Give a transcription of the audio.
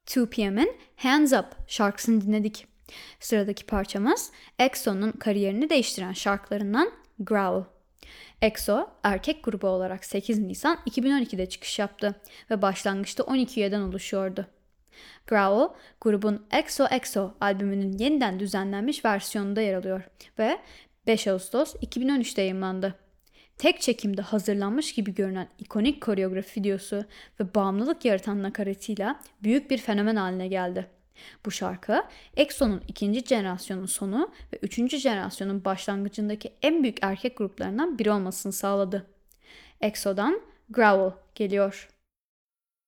2PM'in Hands Up şarkısını dinledik. Sıradaki parçamız EXO'nun kariyerini değiştiren şarkılarından Growl. EXO, erkek grubu olarak 8 Nisan 2012'de çıkış yaptı ve başlangıçta 12 üyeden oluşuyordu. Growl, grubun EXO-EXO albümünün yeniden düzenlenmiş versiyonunda yer alıyor ve 5 Ağustos 2013'te yayımlandı. Tek çekimde hazırlanmış gibi görünen ikonik koreografi videosu ve bağımlılık yaratan nakaratıyla büyük bir fenomen haline geldi. Bu şarkı, EXO'nun ikinci jenerasyonun sonu ve üçüncü jenerasyonun başlangıcındaki en büyük erkek gruplarından biri olmasını sağladı. EXO'dan Growl geliyor.